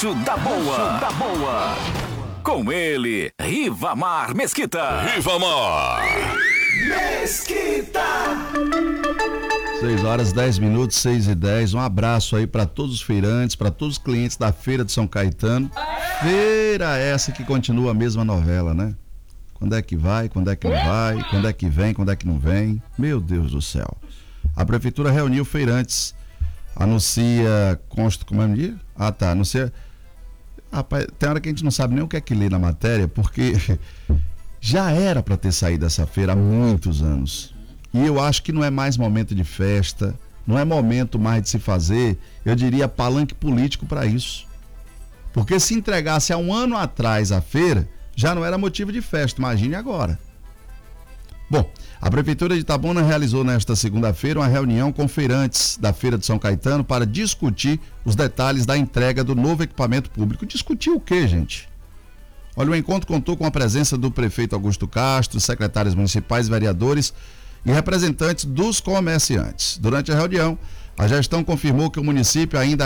Da boa. Com ele, Rivamar Mesquita. Rivamar Mesquita. 6h10, 6h10. Um abraço aí para todos os feirantes, para todos os clientes da Feira de São Caetano. Feira essa que continua a mesma novela, né? Quando é que vai, quando é que não vai, quando é que vem, quando é que não vem. Meu Deus do céu. A prefeitura reuniu feirantes, anuncia, como é o dia? Anuncia. Rapaz, tem hora que a gente não sabe nem o que é que lê na matéria, porque já era para ter saído essa feira há muitos anos. E eu acho que não é mais momento de festa, não é momento mais de se fazer, eu diria, palanque político para isso. Porque se entregasse há um ano atrás a feira, já não era motivo de festa, imagine agora. Bom, a Prefeitura de Itabuna realizou nesta segunda-feira uma reunião com feirantes da Feira de São Caetano para discutir os detalhes da entrega do novo equipamento público. Discutir o quê, gente? Olha, o encontro contou com a presença do prefeito Augusto Castro, secretários municipais, vereadores e representantes dos comerciantes. Durante a reunião, a gestão confirmou que o município ainda